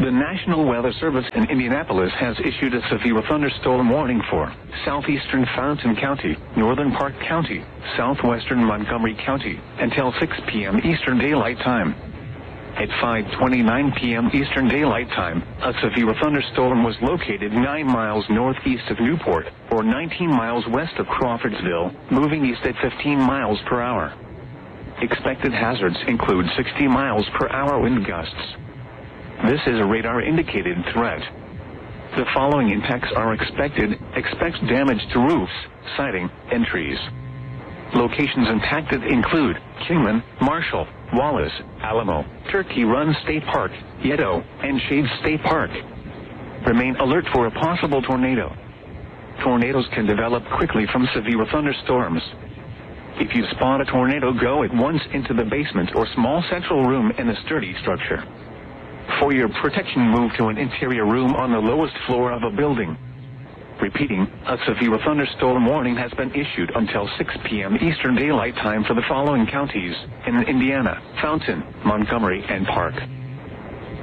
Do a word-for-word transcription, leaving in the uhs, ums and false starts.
The National Weather Service in Indianapolis has issued a severe thunderstorm warning for southeastern Fountain County, northern Park County, southwestern Montgomery County, until six p m Eastern Daylight Time. At five twenty-nine p m Eastern Daylight Time, a severe thunderstorm was located nine miles northeast of Newport, or nineteen miles west of Crawfordsville, moving east at fifteen miles per hour. Expected hazards include sixty miles per hour wind gusts. This is a radar-indicated threat. The following impacts are expected. Expect damage to roofs, siding, and trees. Locations impacted include Kingman, Marshall, Wallace, Alamo, Turkey Run State Park, Yedo, and Shades State Park. Remain alert for a possible tornado. Tornadoes can develop quickly from severe thunderstorms. If you spot a tornado, go at once into the basement or small central room in a sturdy structure. For your protection, move to an interior room on the lowest floor of a building. Repeating, a severe thunderstorm warning has been issued until six p m Eastern Daylight Time for the following counties in Indiana: Fountain, Montgomery, and Park.